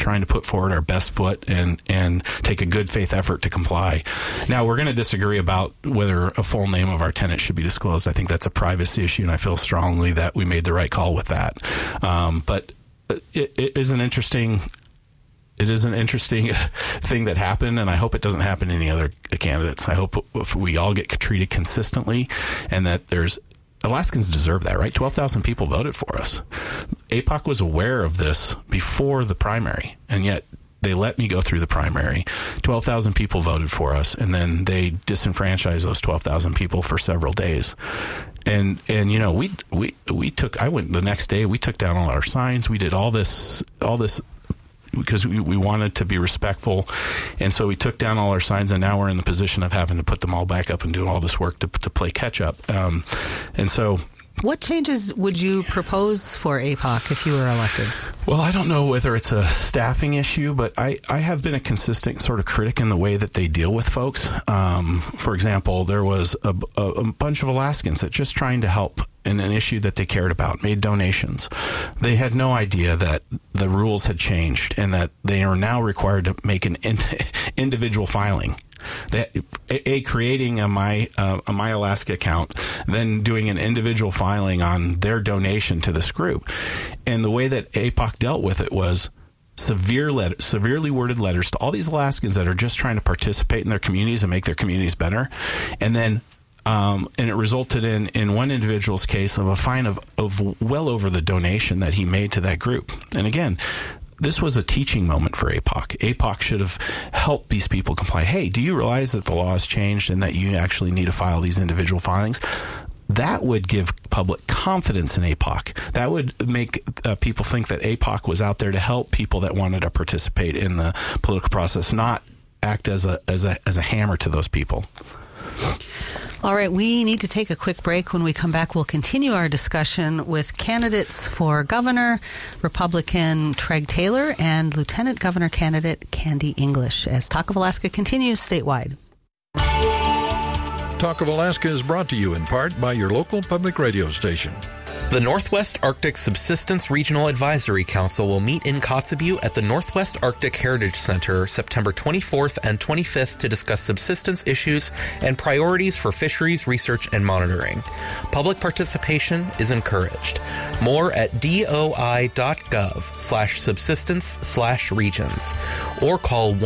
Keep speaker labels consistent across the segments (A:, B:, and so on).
A: trying to put forward our best foot and take a good faith effort to comply. Now, we're going to disagree about whether a full name of our tenant should be disclosed. I think that's a privacy issue, and I feel strongly that we made the right call with that. But it is an interesting thing that happened, and I hope it doesn't happen to any other candidates. I hope if we all get treated consistently, and that Alaskans deserve that, right? 12,000 people voted for us. APOC was aware of this before the primary, and yet they let me go through the primary. 12,000 people voted for us, and then they disenfranchised those 12,000 people for several days. And I went the next day, we took down all our signs. We did all this because we wanted to be respectful. And so we took down all our signs, and now we're in the position of having to put them all back up and do all this work to play catch up. And so,
B: what changes would you propose for APOC if you were elected?
A: Well, I don't know whether it's a staffing issue, but I have been a consistent sort of critic in the way that they deal with folks. For example, there was a bunch of Alaskans that just trying to help in an issue that they cared about, made donations. They had no idea that the rules had changed and that they are now required to make an individual filing. Creating a My Alaska account, then doing an individual filing on their donation to this group. And the way that APOC dealt with it was severely worded letters to all these Alaskans that are just trying to participate in their communities and make their communities better. And then and it resulted in one individual's case of a fine of well over the donation that he made to that group. And again, this was a teaching moment for APOC. APOC should have helped these people comply. Hey, do you realize that the law has changed and that you actually need to file these individual filings? That would give public confidence in APOC. That would make people think that APOC was out there to help people that wanted to participate in the political process, not act as a hammer to those people.
B: All right, we need to take a quick break. When we come back, we'll continue our discussion with candidates for governor, Republican Treg Taylor, and Lieutenant Governor candidate Candy English, as Talk of Alaska continues statewide.
C: Talk of Alaska is brought to you in part by your local public radio station.
D: The Northwest Arctic Subsistence Regional Advisory Council will meet in Kotzebue at the Northwest Arctic Heritage Center September 24th and 25th to discuss subsistence issues and priorities for fisheries research and monitoring. Public participation is encouraged. More at doi.gov/subsistence/regions or call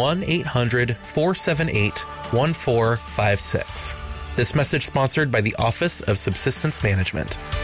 D: 1-800-478-1456. This message sponsored by the Office of Subsistence Management.